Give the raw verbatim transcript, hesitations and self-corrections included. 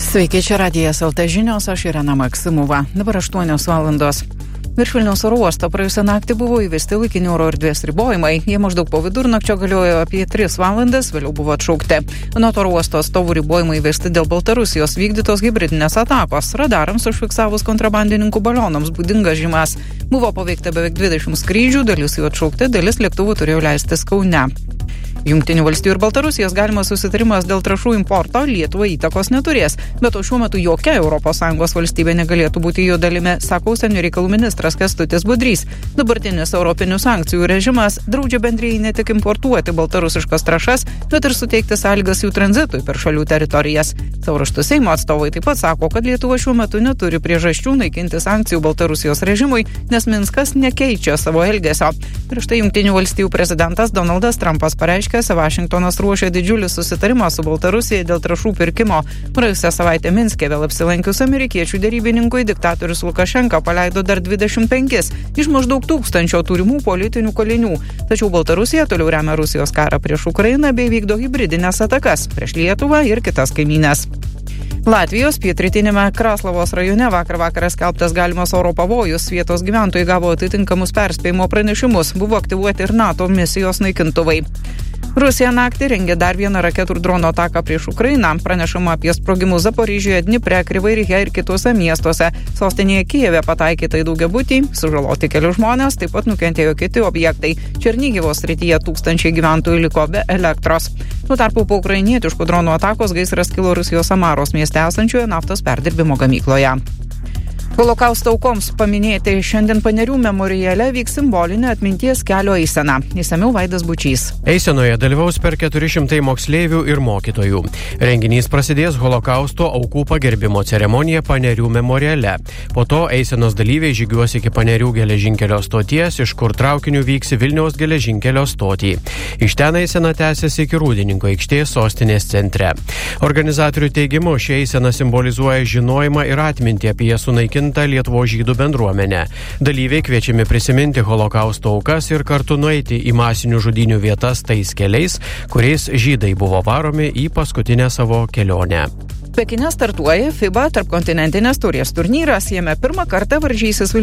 Sveiki, čia Radijas L T žinios, aš Irena Maksimova. Dabar aštuonios valandos. Virš Vilniaus oro uosto praėjusią naktį buvo įvesti laikini oro erdvės ribojimai. Jie maždaug po vidurnakčio galiojo apie tris valandas, vėliau buvo atšaukti. Anot oro uosto atstovų ribojimai įvesti dėl Baltarusijos vykdytos hibridinės atakos. Radarams užfiksavus kontrabandininkų balionams būdingas žymas. Buvo paveikta beveik dvidešimt skrydžių, dalis jų atšaukti, dalis lėktuvų turėjo leistis Kaune. Jungtinių valstijų ir Baltarusijos galimas susitarimas dėl trąšų importo Lietuvai įtakos neturės, bet o šiuo metu jokia Europos Sąjungos valstybė negalėtų būti jo dalimi, sako užsienio reikalų ministras Kęstutis Budrys. Dabartinis europinių sankcijų režimas draudžia bendrijai ne tik importuoti baltarusiškas trąšas, bet ir suteikti sąlygas jų tranzitui per šalių teritorijas. Savo ruožtu Seimo atstovai taip pat sako, kad Lietuva šiuo metu neturi priežasčių naikinti sankcijų Baltarusijos režimui, nes Minskas nekeičia savo elgesio. Prieš tai Jungtinių valstijų prezidentas Donaldas Trumpas pareiškė, Vašingtonas ruošia didžiulį susitarimą su Baltarusija dėl trąšų pirkimo. Praėjusią savaitę Minske vėl apsilankius amerikiečių derybininkui diktatorius Lukašenka paleido dar dvidešimt penkis iš maždaug tūkstančio turimų politinių kalinių. Tačiau Baltarusija toliau remia Rusijos karą prieš Ukrainą bei vykdo hibridinės atakas prieš Lietuvą ir kitas kaimynes. Latvijos pietrytinėme Kraslavos rajone vakar vakaras skelbtas galimas oro pavojus. Vietos gyventojai gavo atitinkamus perspėjimo pranešimus. Buvo aktyvuoti ir NATO misijos naikintuvai. Rusija naktį rengė dar vieną raketų ir drono ataką prieš Ukrainą. Pranešama apie sprogimus Zaporižėje, Dnipre, Kryvai-Rihe ir kitose miestuose. Sostinėje Kijeve pataikyta į daugiabutį, sužaloti keli žmonės, taip pat nukentėjo kiti objektai. Černygivo srityje tūkstančiai gyventojų liko be elektros. Tuo tarpu po ukrainietiškų dronų atakos gaisras kilo Rusijos Samaros mieste esančioje naftos perdirbimo gamykloje. Holokausto aukoms paminėti šiandien Panerių memoriale vyks simbolinė atminties kelio eisena. Išsamiau Vaidas Bučys. Eisenoje dalyvaus per keturi šimtai moksleivių ir mokytojų. Renginys prasidės Holokausto aukų pagerbimo ceremonija Panerių memoriale. Po to eisenos dalyviai žygiuos iki Panerių geležinkelio stoties, iš kur traukiniu vyks į Vilniaus geležinkelio stotį. Iš ten eisena tęsiasi iki Rūdininko aikštės sostinės centre. Organizatorių teigimu, ši eisena simbolizuoja žinojimą ir atmintį apie sunaikinti Lietuvos žydų bendruomenę. Dalyviai kviečiami prisiminti holokausto aukas ir kartu nueiti į masinių žudynių vietas tais keliais, kuriais žydai buvo varomi į paskutinę savo kelionę. Pekine startuoja FIBA tarpkontinentinės taurės turnyras. Jame pirmą kartą varžysis